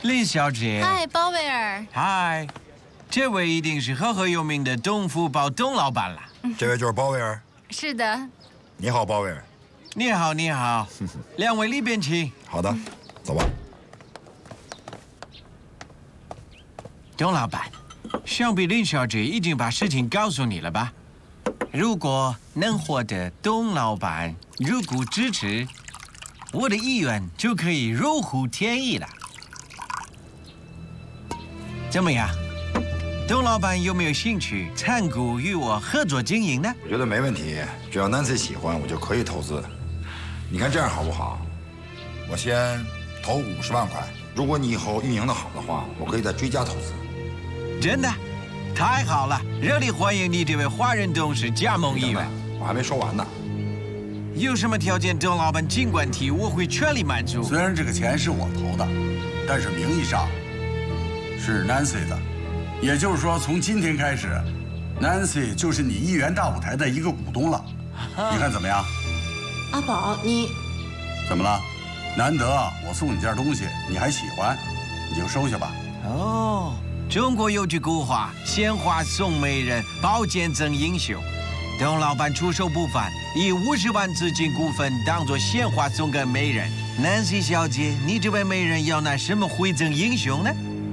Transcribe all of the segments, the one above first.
林小姐。 嗨，鲍威尔。 嗨，这位一定是赫赫有名的东福宝董老板了。 这位就是鲍威尔。 是的。 你好，鲍威尔。 你好，你好。两位里边请。 好的，走吧。 董老板，想必林小姐已经把事情告诉你了吧？如果能获得董老板入股支持，我的意愿就可以如虎添翼了。怎么样？董老板有没有兴趣参股与我合作经营呢？ 我觉得没问题，只要 Nancy 喜欢，我就可以投资。你看这样好不好？我先投50万块，如果你以后运营的好的话，我可以再追加投资。 真的？太好了！热烈欢迎你这位华人董事加盟意愿。 我还没说完呢。 有什么条件，董老板尽管提，我会全力满足。 虽然这个钱是我投的，但是名义上是 Nancy 的，也就是说，从今天开始 ，Nancy 就是你一元大舞台的一个股东了。你看怎么样？ 阿宝，你怎么了？难得我送你件东西，你还喜欢，你就收下吧。 哦，中国有句古话：“鲜花送美人，宝剑赠英雄。”董老板出手不凡，以50万资金股份当作鲜花送给美人。Nancy 小姐，你这位美人要拿什么回赠英雄呢？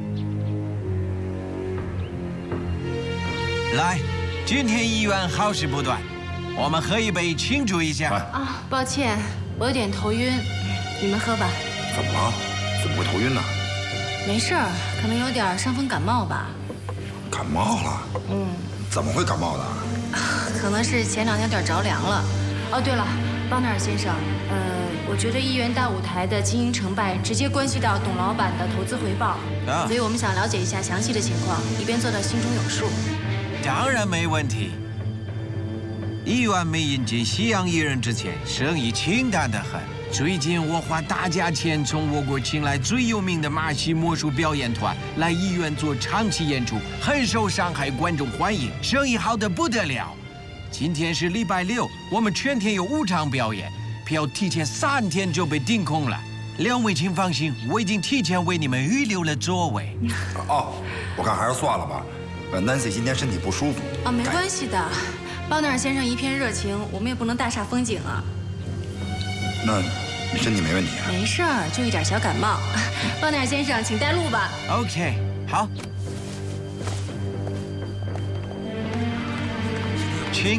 来，今天1元好事不断，我们喝一杯庆祝一下。 啊，抱歉，我有点头晕，你们喝吧。 怎么了？怎么会头晕呢？ 没事儿，可能有点伤风感冒吧。 感冒了？怎么会感冒的？ 可能是前2天有点着凉了。哦，对了，邦纳尔先生，我觉得一元大舞台的经营成败直接关系到董老板的投资回报，所以我们想了解一下详细的情况，以便做到心中有数。 当然没问题。1元没引进西洋艺人之前，生意清淡得很。最近我花大价钱从我国请来最有名的马戏魔术表演团来医院做长期演出，很受上海观众欢迎，生意好得不得了。今天是礼拜6，我们全天有5场表演，票提前3天就被订空了。2位请放心，我已经提前为你们预留了座位。 哦，我看还是算了吧。Nancy 今天身体不舒服。 哦，没关系的，邦纳尔先生一片热情，我们也不能大煞风景啊。 那你身体没问题啊？ 没事儿，就一点小感冒。邦纳尔先生，请带路吧。 OK， 好，请。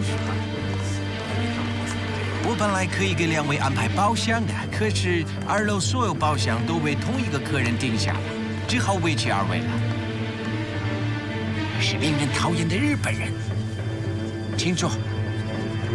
我本来可以给2位安排包厢的，可是2楼所有包厢都被同一个客人订下了，只好委屈2位了。是令人讨厌的日本人，请坐。